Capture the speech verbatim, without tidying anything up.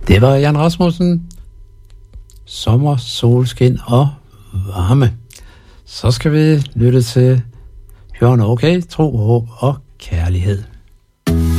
Det var Jan Rasmussen. Sommer, solskin og varme. Så skal vi lytte til Bjørn Okay, tro, håb og kærlighed.